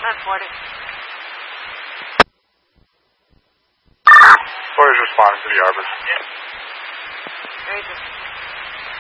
Left 40. Lawyer's responding to the Arbor. Very good.